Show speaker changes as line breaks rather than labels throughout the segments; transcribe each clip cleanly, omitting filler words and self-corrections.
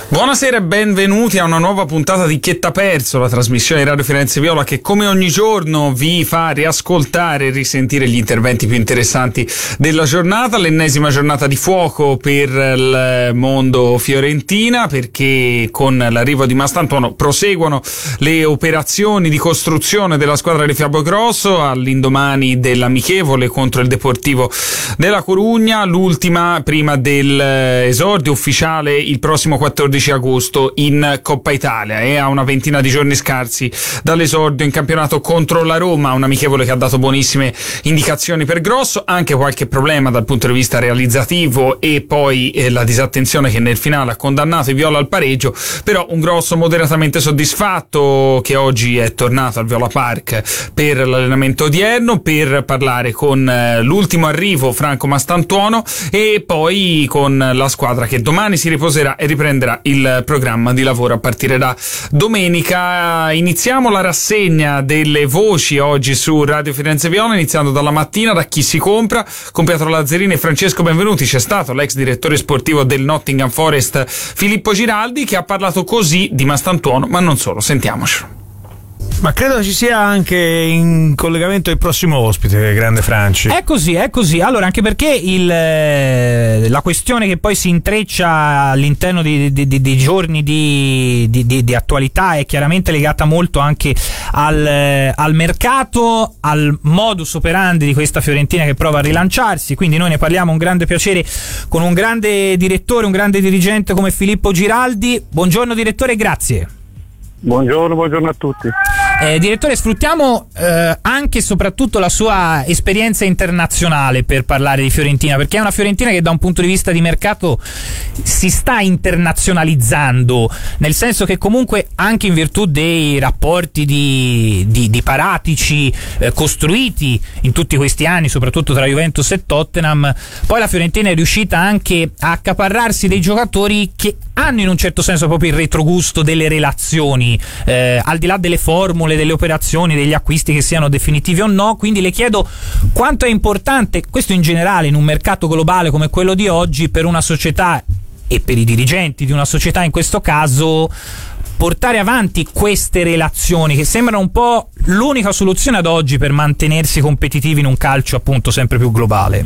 Buonasera e benvenuti a una nuova puntata di Chi t'ha perso, la trasmissione di Radio Firenze Viola che come ogni giorno vi fa riascoltare e risentire gli interventi più interessanti della giornata. L'ennesima giornata di fuoco per il mondo fiorentina, perché con l'arrivo di Mastantuono proseguono le operazioni di costruzione della squadra di Fiabogrosso all'indomani dell'amichevole contro il Deportivo della Corugna, l'ultima prima dell'esordio ufficiale il prossimo 14 agosto in Coppa Italia, e a una ventina di giorni scarsi dall'esordio in campionato contro la Roma, un amichevole che ha dato buonissime indicazioni per Grosso, anche qualche problema dal punto di vista realizzativo e poi la disattenzione che nel finale ha condannato i viola al pareggio, però un Grosso moderatamente soddisfatto che oggi è tornato al Viola Park per l'allenamento odierno per parlare con l'ultimo arrivo Franco Mastantuono e poi con la squadra che domani si riposerà e riprenderà il programma di lavoro a partire da domenica. Iniziamo la rassegna delle voci oggi su Radio Firenze Viola, iniziando dalla mattina da Chi si compra con Pietro Lazzarini e Francesco Benvenuti. C'è stato l'ex direttore sportivo del Nottingham Forest Filippo Giraldi, che ha parlato così di Mastantuono, ma non solo. Sentiamocelo.
Ma credo ci sia anche in collegamento il prossimo ospite, grande Franci.
È così. Allora, anche perché la questione che poi si intreccia all'interno di giorni di attualità è chiaramente legata molto anche al mercato, al modus operandi di questa Fiorentina che prova a rilanciarsi. Quindi noi ne parliamo un grande piacere con un grande direttore, un grande dirigente come Filippo Giraldi. Buongiorno direttore, grazie.
Buongiorno a tutti.
Direttore, sfruttiamo anche e soprattutto la sua esperienza internazionale per parlare di Fiorentina, perché è una Fiorentina che da un punto di vista di mercato si sta internazionalizzando, nel senso che comunque anche in virtù dei rapporti di Paratici costruiti in tutti questi anni, soprattutto tra Juventus e Tottenham, poi la Fiorentina è riuscita anche a accaparrarsi dei giocatori che hanno in un certo senso proprio il retrogusto delle relazioni, al di là delle formule, delle operazioni, degli acquisti che siano definitivi o no. Quindi le chiedo quanto è importante, questo in generale, in un mercato globale come quello di oggi, per una società e per i dirigenti di una società in questo caso, portare avanti queste relazioni che sembrano un po' l'unica soluzione ad oggi per mantenersi competitivi in un calcio appunto sempre più globale.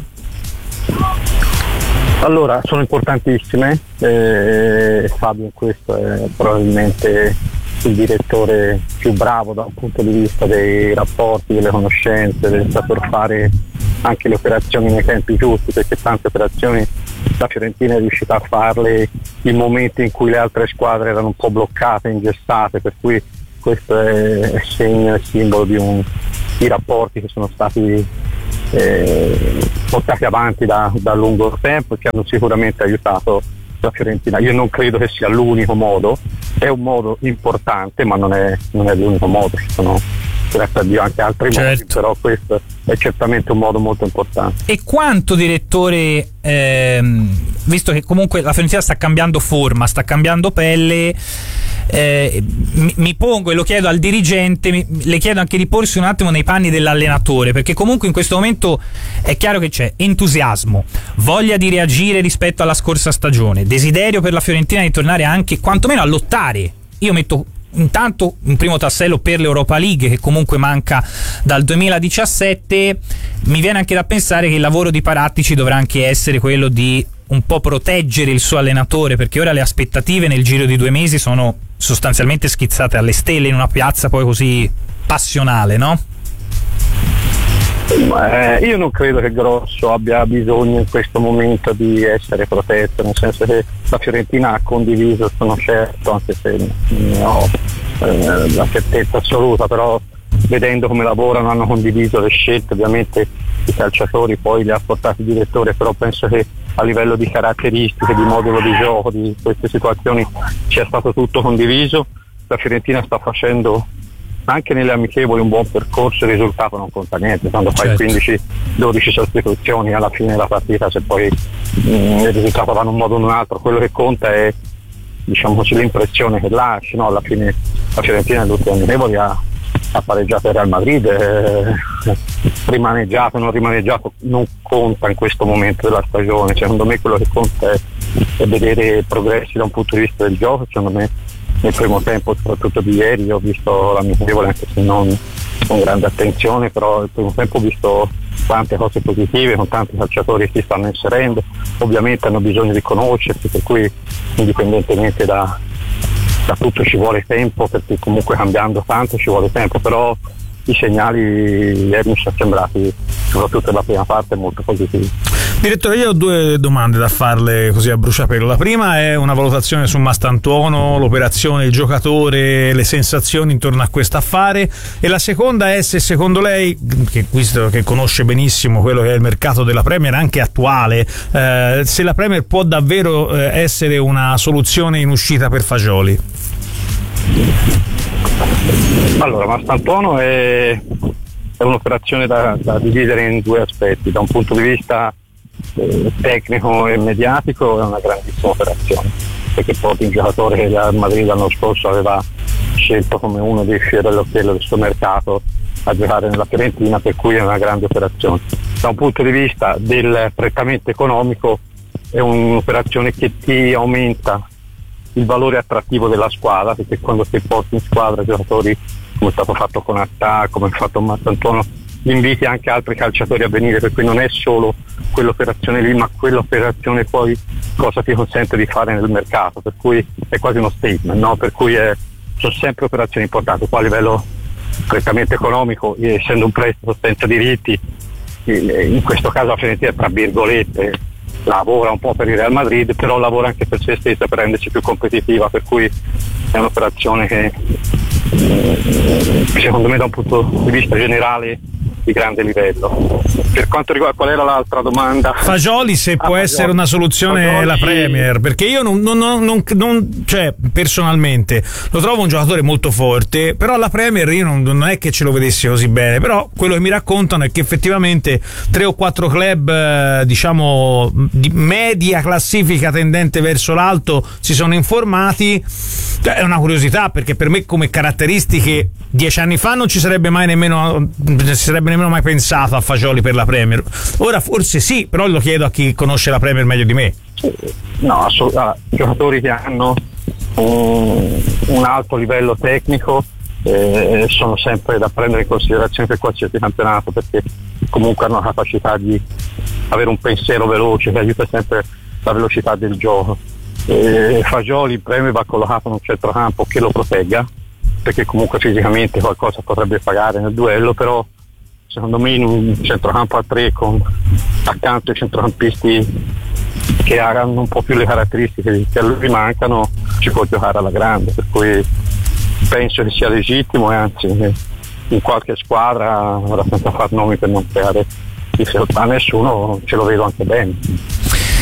Allora, sono importantissime, Fabio in questo è probabilmente il direttore più bravo da un punto di vista dei rapporti, delle conoscenze, del saper fare anche le operazioni nei tempi giusti, perché tante operazioni la Fiorentina è riuscita a farle in momenti in cui le altre squadre erano un po' bloccate, ingessate, per cui questo è segno e simbolo di rapporti che sono stati portati avanti da lungo tempo e che hanno sicuramente aiutato la Fiorentina. Io non credo che sia l'unico modo, è un modo importante, ma non è l'unico modo, ci sono grazie a Dio anche altri modi, però questo è certamente un modo molto importante.
E quanto, direttore, visto che comunque la Fiorentina sta cambiando forma, sta cambiando pelle, mi pongo e lo chiedo al dirigente, le chiedo anche di porsi un attimo nei panni dell'allenatore, perché comunque in questo momento è chiaro che c'è entusiasmo, voglia di reagire rispetto alla scorsa stagione, desiderio per la Fiorentina di tornare anche quantomeno a lottare. Io metto intanto un primo tassello per l'Europa League, che comunque manca dal 2017. Mi viene anche da pensare che il lavoro di Paratici dovrà anche essere quello di un po' proteggere il suo allenatore, perché ora le aspettative nel giro di 2 mesi sono sostanzialmente schizzate alle stelle in una piazza poi così passionale, no?
Io non credo che Grosso abbia bisogno in questo momento di essere protetto, nel senso che la Fiorentina ha condiviso, sono certo, anche se non ho la certezza assoluta, però vedendo come lavorano hanno condiviso le scelte. Ovviamente i calciatori poi li ha portati il direttore, però penso che a livello di caratteristiche, di modulo di gioco, di queste situazioni sia stato tutto condiviso. La Fiorentina sta facendo anche nelle amichevoli un buon percorso, il risultato non conta niente, quando fai 15-12 sostituzioni alla fine della partita, se poi il risultato va in un modo o in un altro, quello che conta è, diciamo così, l'impressione che lasci, no? Alla fine la Fiorentina negli ultimi amichevoli ha pareggiato il Real Madrid, rimaneggiato, non rimaneggiato non conta in questo momento della stagione. Secondo me quello che conta è vedere progressi da un punto di vista del gioco. Secondo me nel primo tempo, soprattutto di ieri, ho visto l'amichevole, anche se non con grande attenzione, però nel primo tempo ho visto tante cose positive, con tanti calciatori che si stanno inserendo, ovviamente hanno bisogno di conoscersi, per cui indipendentemente da tutto ci vuole tempo, perché comunque cambiando tanto ci vuole tempo, però i segnali ieri mi sono sembrati, soprattutto nella prima parte, molto positivi.
Direttore, io ho due domande da farle così a bruciapelo. La prima è una valutazione su Mastantuono, l'operazione, il giocatore, le sensazioni intorno a questo affare, e la seconda è se secondo lei, che conosce benissimo quello che è il mercato della Premier anche attuale, se la Premier può davvero essere una soluzione in uscita per Fagioli.
Allora, Mastantuono è un'operazione da dividere in due aspetti. Da un punto di vista tecnico e mediatico è una grandissima operazione, perché proprio un giocatore che il Real Madrid l'anno scorso aveva scelto come uno dei fiori all'occhiello del suo mercato a giocare nella Fiorentina, per cui è una grande operazione. Da un punto di vista del prettamente economico è un'operazione che ti aumenta il valore attrattivo della squadra, perché quando ti porti in squadra giocatori come è stato fatto con Attà, come ha fatto Mastantuono, inviti anche altri calciatori a venire, per cui non è solo quell'operazione lì, ma quell'operazione poi cosa ti consente di fare nel mercato, per cui è quasi uno statement, no? Per cui sono sempre operazioni importanti. Poi a livello prettamente economico, essendo un prestito senza diritti, in questo caso la Fiorentina, tra virgolette, lavora un po' per il Real Madrid, però lavora anche per se stessa, per rendersi più competitiva, per cui è un'operazione che secondo me da un punto di vista generale di grande livello. Per quanto riguarda, qual era l'altra domanda?
Fagioli, se può essere una soluzione Fagioli, la Premier, perché io non cioè personalmente lo trovo un giocatore molto forte, però la Premier io non è che ce lo vedessi così bene, però quello che mi raccontano è che effettivamente 3 o 4 club diciamo di media classifica tendente verso l'alto si sono informati. È una curiosità, perché per me come caratteristiche 10 anni fa non ci sarebbe mai nemmeno mai pensato a Fagioli per la Premier. Ora forse sì, però lo chiedo a chi conosce la Premier meglio di me.
No, giocatori che hanno un alto livello tecnico sono sempre da prendere in considerazione per qualsiasi campionato, perché comunque hanno la capacità di avere un pensiero veloce che aiuta sempre la velocità del gioco. Fagioli, il Premier va collocato in un centrocampo che lo protegga, perché comunque fisicamente qualcosa potrebbe pagare nel duello, però secondo me in un centrocampo a 3 con accanto ai centrocampisti che hanno un po' più le caratteristiche che a lui mancano, ci può giocare alla grande, per cui penso che sia legittimo, e anzi in qualche squadra, ora senza far nomi per non creare difficoltà a nessuno, ce lo vedo anche bene.